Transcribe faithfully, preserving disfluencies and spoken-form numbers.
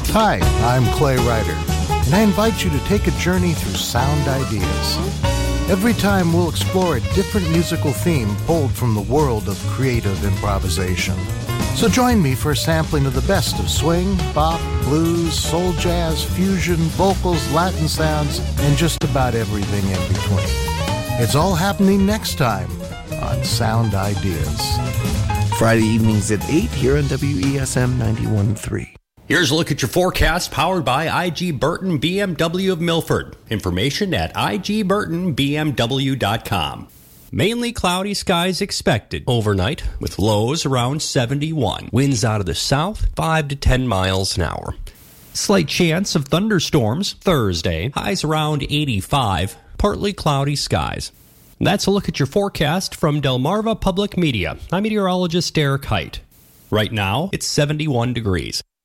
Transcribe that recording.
Hi, I'm Clay Ryder, and I invite you to take a journey through sound ideas. Every time we'll explore a different musical theme pulled from the world of creative improvisation. So join me for a sampling of the best of swing, bop, blues, soul jazz, fusion, vocals, Latin sounds, and just about everything in between. It's all happening next time on Sound Ideas. Friday evenings at eight here on W E S M ninety-one point three. Here's a look at your forecast powered by I G Burton B M W of Milford. Information at I G Burton B M W dot com. Mainly cloudy skies expected overnight with lows around seventy-one. Winds out of the south, five to ten miles an hour. Slight chance of thunderstorms Thursday. Highs around eighty-five. Partly cloudy skies. That's a look at your forecast from Delmarva Public Media. I'm meteorologist Derek Height. Right now, it's seventy-one degrees.